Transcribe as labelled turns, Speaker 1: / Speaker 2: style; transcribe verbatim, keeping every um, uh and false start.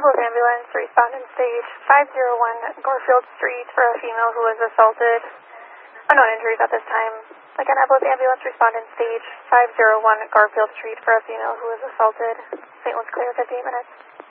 Speaker 1: Apple's ambulance, respond in stage five zero one Garfield Street for a female who was assaulted. Unknown injuries at this time. Again, Apple's ambulance, respond in stage five zero one Garfield Street for a female who was assaulted. Saint Louis clear, fifteen minutes.